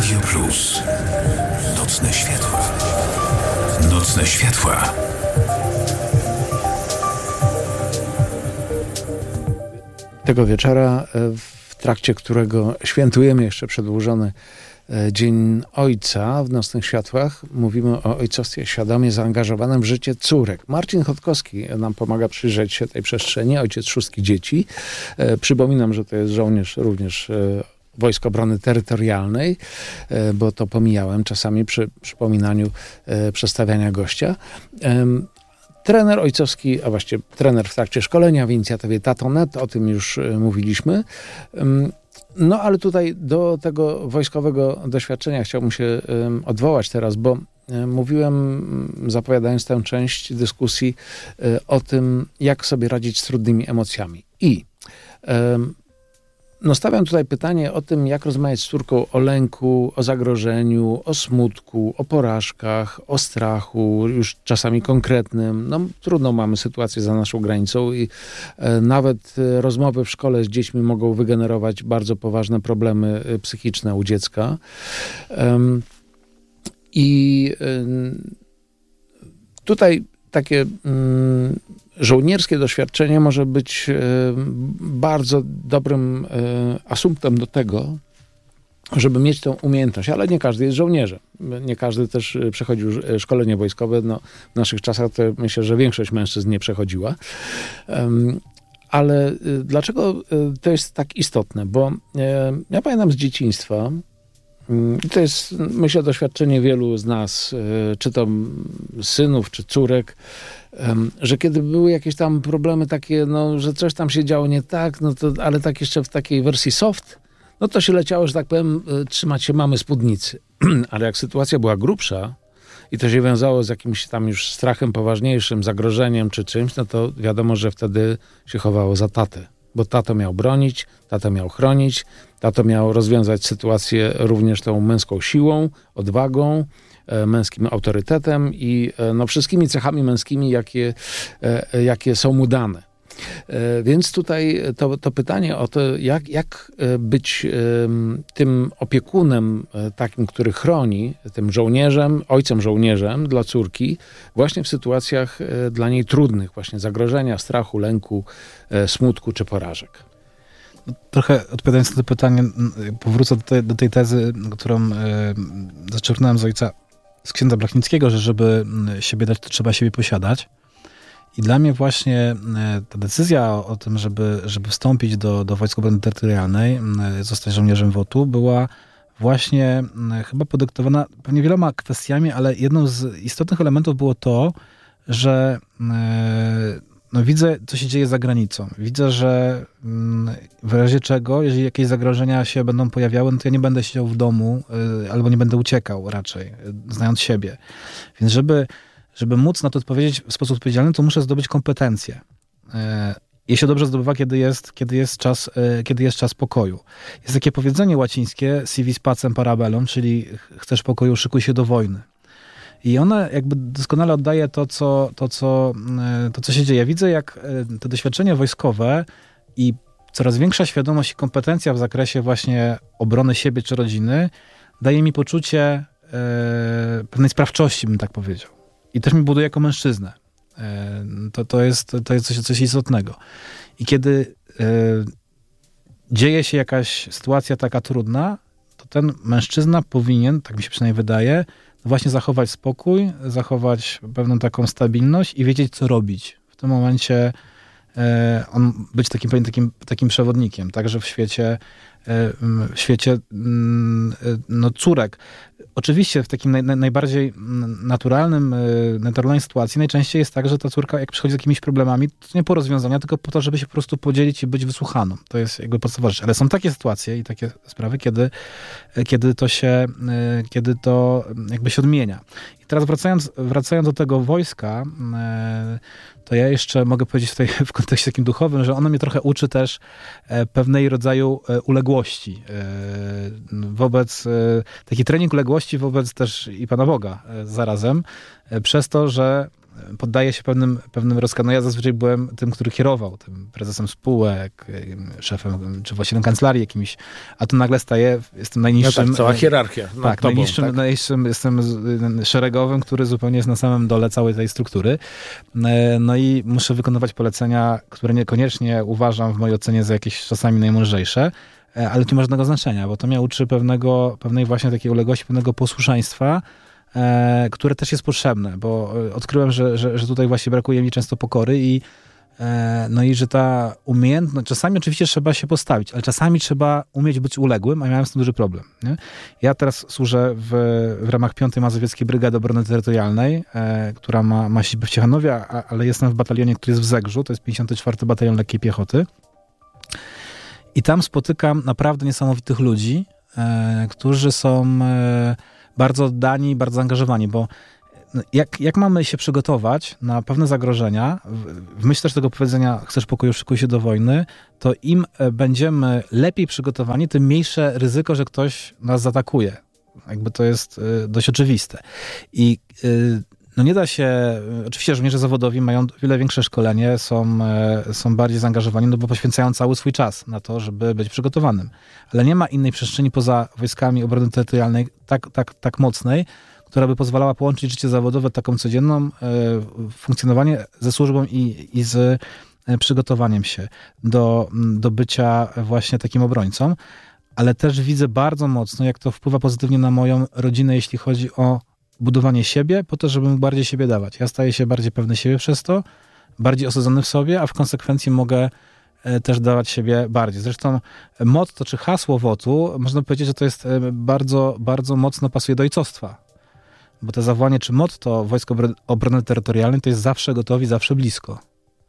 Radio Plus. Nocne światła. Nocne światła. Tego wieczora, w trakcie którego świętujemy jeszcze przedłużony Dzień Ojca w Nocnych Światłach, mówimy o ojcostwie świadomie zaangażowanym w życie córek. Marcin Chodkowski nam pomaga przyjrzeć się tej przestrzeni, ojciec 6 dzieci. Przypominam, że to jest żołnierz również Wojsk Obrony Terytorialnej, bo to pomijałem czasami przy przypominaniu przedstawiania gościa. Trener ojcowski, a właściwie trener w trakcie szkolenia w inicjatywie Tato.net, o tym już mówiliśmy. No ale tutaj do tego wojskowego doświadczenia chciałbym się odwołać teraz, bo mówiłem, zapowiadając tę część dyskusji, o tym, jak sobie radzić z trudnymi emocjami. I stawiam tutaj pytanie o tym, jak rozmawiać z córką o lęku, o zagrożeniu, o smutku, o porażkach, o strachu, już czasami konkretnym. Trudną mamy sytuację za naszą granicą i nawet rozmowy w szkole z dziećmi mogą wygenerować bardzo poważne problemy psychiczne u dziecka. I tutaj takie żołnierskie doświadczenie może być bardzo dobrym asumptem do tego, żeby mieć tę umiejętność, ale nie każdy jest żołnierzem. Nie każdy też przechodził szkolenie wojskowe. W naszych czasach to myślę, że większość mężczyzn nie przechodziła. Ale dlaczego to jest tak istotne? Bo ja pamiętam z dzieciństwa, i to jest, myślę, doświadczenie wielu z nas, czy to synów, czy córek, że kiedy były jakieś tam problemy takie, że coś tam się działo nie tak, ale tak jeszcze w takiej wersji soft, to się leciało, że tak powiem, trzymać się mamy spódnicy. Ale jak sytuacja była grubsza i to się wiązało z jakimś tam już strachem poważniejszym, zagrożeniem czy czymś, to wiadomo, że wtedy się chowało za tatę. Bo tato miał bronić, tato miał chronić, tato miał rozwiązać sytuację również tą męską siłą, odwagą, męskim autorytetem i wszystkimi cechami męskimi, jakie są mu dane. Więc tutaj to pytanie o to, jak być tym opiekunem takim, który chroni, tym żołnierzem, ojcem żołnierzem dla córki, właśnie w sytuacjach dla niej trudnych, właśnie zagrożenia, strachu, lęku, smutku czy porażek. Trochę odpowiadając na to pytanie, powrócę do tej tezy, którą zaczerpnąłem z księdza Blachnickiego, że żeby siebie dać, to trzeba siebie posiadać. I dla mnie właśnie ta decyzja o tym, żeby wstąpić do Wojsk Obrony Terytorialnej, zostać żołnierzem WOT-u, była właśnie chyba podyktowana pewnie wieloma kwestiami, ale jedną z istotnych elementów było to, że widzę, co się dzieje za granicą. Widzę, że w razie czego, jeżeli jakieś zagrożenia się będą pojawiały, to ja nie będę siedział w domu albo nie będę uciekał raczej, znając siebie. Więc żeby móc na to odpowiedzieć w sposób odpowiedzialny, to muszę zdobyć kompetencje. Je się dobrze zdobywa, kiedy jest czas pokoju. Jest takie powiedzenie łacińskie, si vis pacem para bellum, czyli chcesz pokoju, szykuj się do wojny. I ona jakby doskonale oddaje to, co się dzieje. Widzę, jak te doświadczenia wojskowe i coraz większa świadomość i kompetencja w zakresie właśnie obrony siebie czy rodziny daje mi poczucie pewnej sprawczości, bym tak powiedział. I też mi buduje jako mężczyznę. To jest coś istotnego. I kiedy dzieje się jakaś sytuacja taka trudna, to ten mężczyzna powinien, tak mi się przynajmniej wydaje, właśnie zachować spokój, zachować pewną taką stabilność i wiedzieć, co robić. W tym momencie on być takim przewodnikiem, także w świecie córek. Oczywiście w takim najbardziej naturalnej sytuacji najczęściej jest tak, że ta córka, jak przychodzi z jakimiś problemami, to nie po rozwiązania, tylko po to, żeby się po prostu podzielić i być wysłuchaną. To jest jakby podstawowa rzecz. Ale są takie sytuacje i takie sprawy, kiedy to jakby się odmienia. I teraz wracając do tego wojska, to ja jeszcze mogę powiedzieć tutaj w kontekście takim duchowym, że ono mnie trochę uczy też pewnej rodzaju uległości wobec, taki trening uległości wobec też i Pana Boga zarazem, przez to, że poddaje się pewnym rozkazom. No ja zazwyczaj byłem tym, który kierował, tym prezesem spółek, szefem, czy właściwym kancelarii jakimś, a tu nagle jestem najniższym... No tak, cała hierarchia. Tak, tobą, najniższym jestem szeregowym, który zupełnie jest na samym dole całej tej struktury. No i muszę wykonywać polecenia, które niekoniecznie uważam w mojej ocenie za jakieś czasami najmądrzejsze, ale to nie ma żadnego znaczenia, bo to mnie uczy pewnej właśnie takiej uległości, pewnego posłuszeństwa, które też jest potrzebne, bo odkryłem, że tutaj właśnie brakuje mi często pokory i że ta umiejętność, czasami oczywiście trzeba się postawić, ale czasami trzeba umieć być uległym, a miałem z tym duży problem. Nie? Ja teraz służę w ramach 5. Mazowieckiej Brygady Obrony Terytorialnej, która ma siedzibę w Ciechanowie, ale jestem w batalionie, który jest w Zegrzu, to jest 54. Batalion Lekkiej Piechoty. I tam spotykam naprawdę niesamowitych ludzi, którzy są bardzo oddani, bardzo zaangażowani, bo jak mamy się przygotować na pewne zagrożenia, w myśl też tego powiedzenia chcesz pokoju, szykuj się do wojny, to im będziemy lepiej przygotowani, tym mniejsze ryzyko, że ktoś nas zaatakuje. Jakby to jest dość oczywiste. I nie da się, oczywiście żołnierze zawodowi mają wiele większe szkolenie, są bardziej zaangażowani, bo poświęcają cały swój czas na to, żeby być przygotowanym. Ale nie ma innej przestrzeni poza wojskami obrony terytorialnej tak mocnej, która by pozwalała połączyć życie zawodowe, taką codzienną funkcjonowanie ze służbą i z przygotowaniem się do bycia właśnie takim obrońcą. Ale też widzę bardzo mocno, jak to wpływa pozytywnie na moją rodzinę, jeśli chodzi o budowanie siebie, po to, żeby mógł bardziej siebie dawać. Ja staję się bardziej pewny siebie przez to, bardziej osadzony w sobie, a w konsekwencji mogę też dawać siebie bardziej. Zresztą motto czy hasło WOT-u, można powiedzieć, że to jest bardzo, bardzo mocno pasuje do ojcostwa. Bo to zawołanie czy motto Wojsk Obrony Terytorialnej to jest zawsze gotowi, zawsze blisko.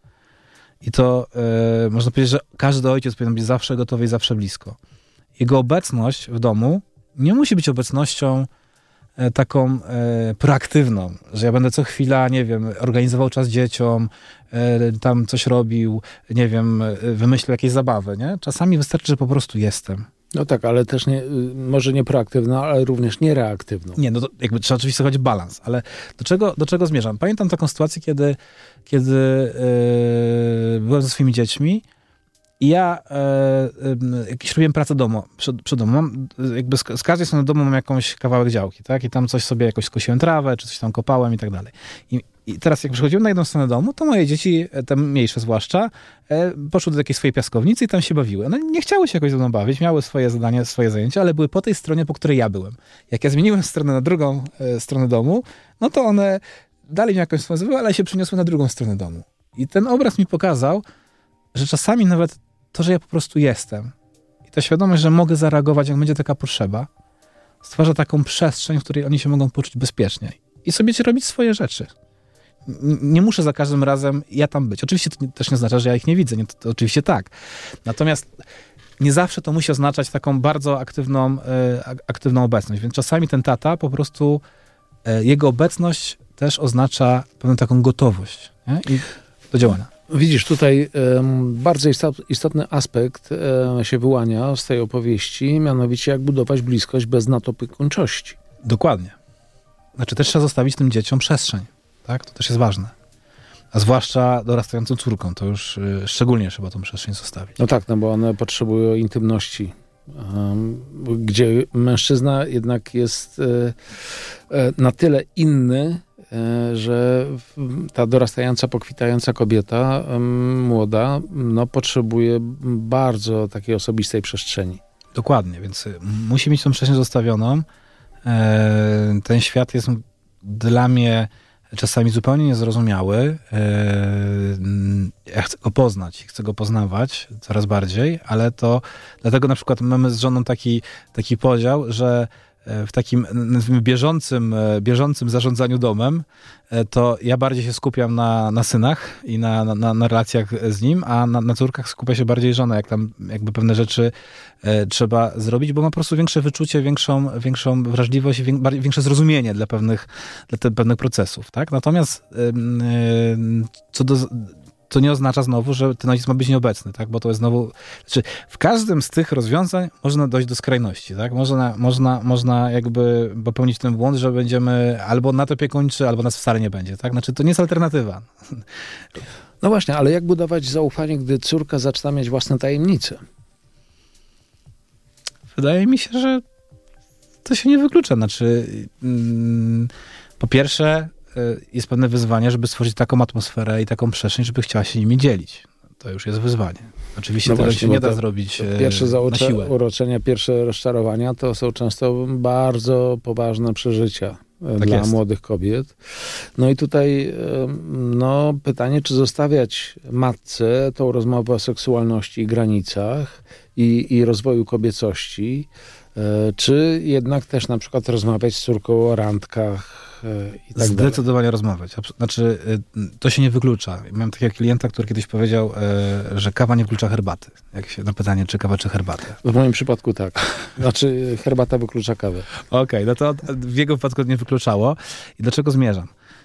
I to można powiedzieć, że każdy ojciec powinien być zawsze gotowy i zawsze blisko. Jego obecność w domu nie musi być obecnością taką proaktywną, że ja będę co chwila, nie wiem, organizował czas dzieciom, tam coś robił, nie wiem, wymyślił jakieś zabawy, nie? Czasami wystarczy, że po prostu jestem. No tak, ale też może nie proaktywną, ale również niereaktywną. Nie, no to jakby trzeba oczywiście chodzić balans, ale do czego zmierzam? Pamiętam taką sytuację, kiedy byłem ze swoimi dziećmi i ja jakieś robiłem pracę przy domu. Mam, jakby z każdej strony domu mam jakąś kawałek działki, tak? I tam coś sobie jakoś skosiłem trawę, czy coś tam kopałem i tak dalej. I teraz jak przychodziłem na jedną stronę domu, to moje dzieci, te mniejsze zwłaszcza, poszły do takiej swojej piaskownicy i tam się bawiły. One nie chciały się jakoś ze mną bawić, miały swoje zadania, swoje zajęcia, ale były po tej stronie, po której ja byłem. Jak ja zmieniłem stronę na drugą stronę domu, no to one dalej mnie jakoś zwyły, ale się przeniosły na drugą stronę domu. I ten obraz mi pokazał, że czasami nawet to, że ja po prostu jestem i ta świadomość, że mogę zareagować, jak będzie taka potrzeba, stwarza taką przestrzeń, w której oni się mogą poczuć bezpiecznie i sobie robić swoje rzeczy. Nie muszę za każdym razem ja tam być. Oczywiście to też nie oznacza, że ja ich nie widzę. To oczywiście tak. Natomiast nie zawsze to musi oznaczać taką bardzo aktywną obecność. Więc czasami ten tata po prostu, jego obecność też oznacza pewną taką gotowość, nie? I do działania. Widzisz, tutaj bardzo istotny aspekt się wyłania z tej opowieści, mianowicie jak budować bliskość bez nadopiekuńczości. Dokładnie. Znaczy też trzeba zostawić tym dzieciom przestrzeń. Tak? To też jest ważne. A zwłaszcza dorastającą córką, to już szczególnie trzeba tą przestrzeń zostawić. No tak, no bo one potrzebują intymności, gdzie mężczyzna jednak jest na tyle inny, że ta dorastająca, pokwitająca kobieta, młoda, no potrzebuje bardzo takiej osobistej przestrzeni. Dokładnie, więc musi mieć tą przestrzeń zostawioną. Ten świat jest dla mnie czasami zupełnie niezrozumiały. Ja chcę go poznać, chcę go poznawać coraz bardziej, ale to dlatego na przykład mamy z żoną taki podział, że w takim bieżącym zarządzaniu domem, to ja bardziej się skupiam na synach i na relacjach z nim, a na córkach skupia się bardziej żona, jak tam jakby pewne rzeczy trzeba zrobić, bo ma po prostu większe wyczucie, większą wrażliwość i większe zrozumienie dla pewnych procesów, tak? Natomiast to nie oznacza znowu, że ten ojciec ma być nieobecny, tak? Bo to jest znowu... Znaczy, w każdym z tych rozwiązań można dojść do skrajności, tak? Można jakby popełnić ten błąd, że będziemy albo nadopiekuńczy, albo nas wcale nie będzie, tak? Znaczy, to nie jest alternatywa. No właśnie, ale jak budować zaufanie, gdy córka zaczyna mieć własne tajemnice? Wydaje mi się, że to się nie wyklucza. Znaczy, po pierwsze, jest pewne wyzwanie, żeby stworzyć taką atmosferę i taką przestrzeń, żeby chciała się nimi dzielić. To już jest wyzwanie. Oczywiście tego się nie da zrobić pierwsze na siłę. uroczenia, pierwsze rozczarowania to są często bardzo poważne przeżycia dla młodych kobiet. No i tutaj pytanie, czy zostawiać matce tą rozmowę o seksualności i granicach i rozwoju kobiecości, czy jednak też na przykład rozmawiać z córką o randkach i tak Zdecydowanie dalej. rozmawiać. Znaczy, to się nie wyklucza. Miałem takiego klienta, który kiedyś powiedział, że kawa nie wyklucza herbaty. Jak się na pytanie, czy kawa, czy herbatę. W moim przypadku tak. Znaczy, herbata wyklucza kawę. Okej, no to w jego wypadku nie wykluczało. I do czego zmierzam?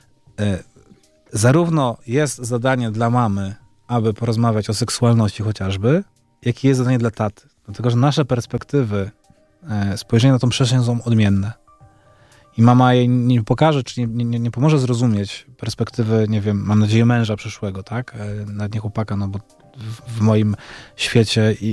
Zarówno jest zadanie dla mamy, aby porozmawiać o seksualności chociażby, jak i jest zadanie dla taty. Dlatego, że nasze perspektywy spojrzenia na tą przestrzeń są odmienne. I mama jej nie pokaże, czy nie pomoże zrozumieć perspektywy, nie wiem, mam nadzieję, męża przyszłego, tak? Nawet nie chłopaka, no bo w moim świecie